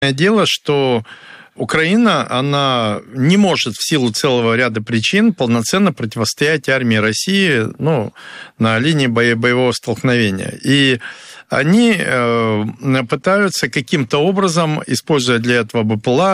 Дело, что Украина, она не может в силу целого ряда причин полноценно противостоять армии России, на линии боевого столкновения. И они пытаются каким-то образом, используя для этого БПЛА,